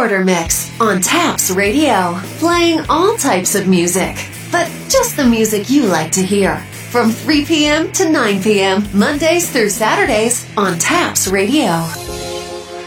Order Mix on Taps Radio, playing all types of music, but just the music you like to hear. From 3 p.m. to 9 p.m., Mondays through Saturdays on Taps Radio.